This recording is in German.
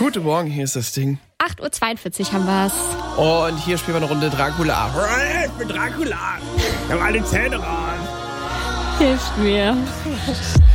Guten Morgen, hier ist das Ding. 8.42 Uhr haben wir's. Und hier spielen wir eine Runde Dracula. Ich bin Dracula. Ich habe alle Zähne raus. Hilft mir.